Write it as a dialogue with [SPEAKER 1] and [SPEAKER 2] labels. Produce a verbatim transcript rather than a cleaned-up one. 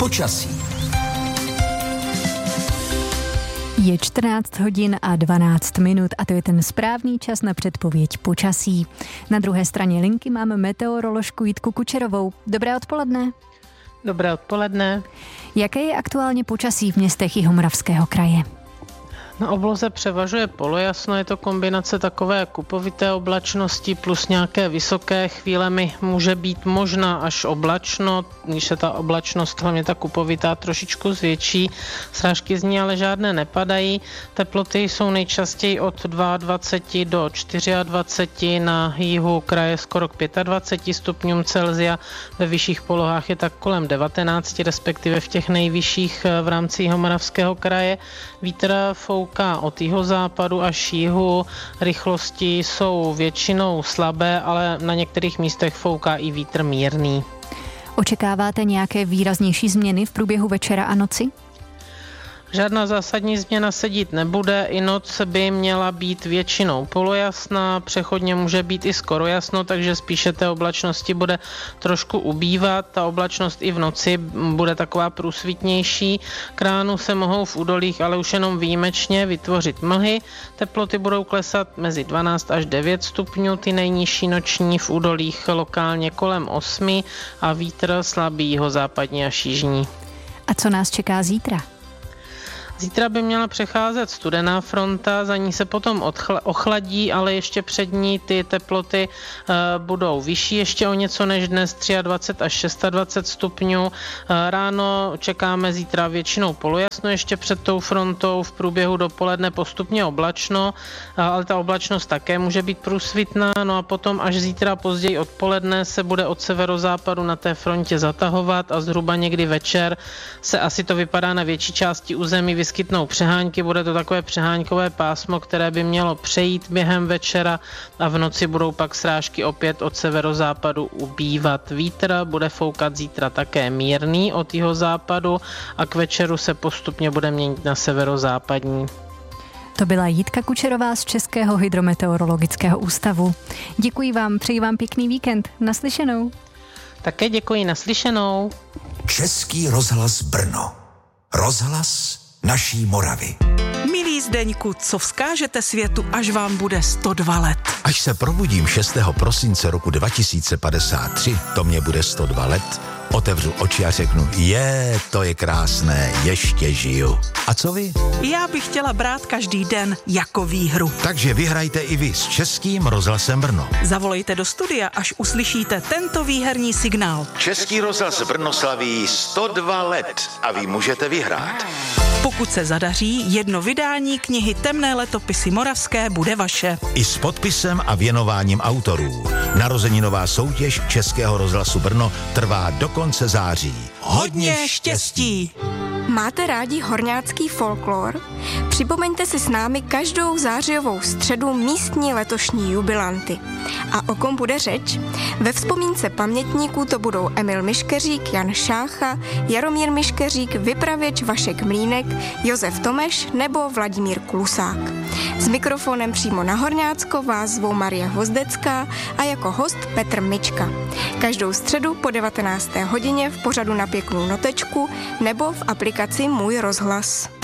[SPEAKER 1] počasí.
[SPEAKER 2] Je čtrnáct hodin a dvanáct minut a to je ten správný čas na předpověď počasí. Na druhé straně linky máme meteoroložku Jitku Kučerovou. Dobré odpoledne.
[SPEAKER 3] Dobré odpoledne.
[SPEAKER 2] Jaké je aktuálně počasí v městech Jihomoravského kraje?
[SPEAKER 3] Na obloze převažuje polojasno, je to kombinace takové kupovité oblačnosti plus nějaké vysoké, chvílemi může být možná až oblačno, když se ta oblačnost, hlavně ta kupovitá, trošičku zvětší. Srážky z ní ale žádné nepadají. Teploty jsou nejčastěji od dvacet dva do dvacet čtyři, na jihu kraje skoro k dvacet pět stupňům Celsia, ve vyšších polohách je tak kolem devatenáct, respektive v těch nejvyšších v rámci Jihomoravského kraje. Vítr fouká od jihozápadu až jihu, rychlosti jsou většinou slabé, ale na některých místech fouká i vítr mírný.
[SPEAKER 2] Očekáváte nějaké výraznější změny v průběhu večera a noci?
[SPEAKER 3] Žádná zásadní změna se dít nebude, i noc by měla být většinou polojasná, přechodně může být i skoro jasno, takže spíše té oblačnosti bude trošku ubývat. Ta oblačnost i v noci bude taková průsvitnější. K ránu se mohou v údolích, ale už jenom výjimečně vytvořit mlhy. Teploty budou klesat mezi dvanáct až devět stupňů, ty nejnižší noční v údolích lokálně kolem osmi a vítr slabý jihozápadní až jižní.
[SPEAKER 2] A co nás čeká zítra?
[SPEAKER 3] Zítra by měla přecházet studená fronta, za ní se potom odchla- ochladí, ale ještě před ní ty teploty e, budou vyšší ještě o něco než dnes, dvacet tři až dvacet šest stupňů. E, ráno čekáme zítra většinou polojasno ještě před tou frontou, v průběhu dopoledne postupně oblačno, e, ale ta oblačnost také může být průsvitná, no a potom až zítra později odpoledne se bude od severozápadu na té frontě zatahovat a zhruba někdy večer se, asi to vypadá na větší části území, vyskytnou přehánky, bude to takové přehánkové pásmo, které by mělo přejít během večera a v noci budou pak srážky opět od severozápadu ubývat. Vítr bude foukat zítra také mírný od jihozápadu a k večeru se postupně bude měnit na severozápadní.
[SPEAKER 2] To byla Jitka Kučerová z Českého hydrometeorologického ústavu. Děkuji vám, přeji vám pěkný víkend. Naslyšenou.
[SPEAKER 3] Také děkuji, naslyšenou.
[SPEAKER 1] Český rozhlas Brno. Rozhlas naší Moravy.
[SPEAKER 4] Milí Zdeňku, co vzkážete světu, až vám bude sto dva let?
[SPEAKER 5] Až se probudím šestého prosince roku dva tisíce padesát tři, to mě bude sto dva let, otevřu oči a řeknu, je, to je krásné, ještě žiju. A co vy?
[SPEAKER 4] Já bych chtěla brát každý den jako výhru.
[SPEAKER 5] Takže vyhrajte i vy s Českým rozhlasem Brno.
[SPEAKER 4] Zavolejte do studia, až uslyšíte tento výherní signál.
[SPEAKER 5] Český rozhlas Brno slaví sto dva let a vy můžete vyhrát.
[SPEAKER 4] Pokud se zadaří, jedno vydání knihy Temné letopisy moravské bude vaše.
[SPEAKER 5] I s podpisem a věnováním autorů. Narozeninová soutěž Českého rozhlasu Brno trvá do konce září.
[SPEAKER 4] Hodně štěstí!
[SPEAKER 6] Máte rádi horňácký folklor? Připomeňte si s námi každou zářijovou středu místní letošní jubilanty. A o kom bude řeč? Ve vzpomínce pamětníků to budou Emil Miškeřík, Jan Šácha, Jaromír Miškeřík, vypravěč Vašek Mlýnek, Josef Tomeš nebo Vladimír Klusák. S mikrofonem přímo na Horňácko vás zvou Marie Hvozdecká a jako host Petr Mička. Každou středu po devatenácté hodině v pořadu Na pěknou notečku nebo v aplikaci Můj rozhlas.